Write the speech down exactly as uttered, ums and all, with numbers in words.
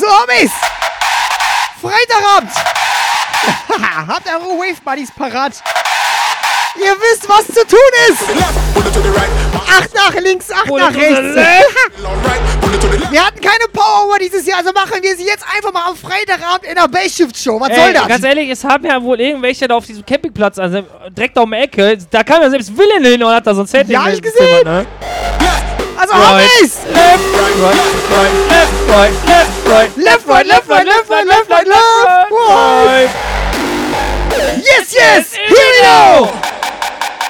Homies! Freitagabend! Habt eure Wave Buddies parat? Ihr wisst, was zu tun ist! Acht nach links, acht nach rechts! Wir hatten keine Power dieses Jahr, also machen wir sie jetzt einfach mal am Freitagabend in der Bayshift-Show. Was Ey, soll das? Ganz ehrlich, es haben ja wohl irgendwelche da auf diesem Campingplatz, also direkt um die Ecke, da kam ja selbst Willen hin und hat da so ein Setting. Ja, hab ich mit- gesehen. Ne? Also Right. Homies! Left, right, right, left, right, left, right, Left, right, left, right, left, right, left, right, left, right! Yes, yes! Here we go!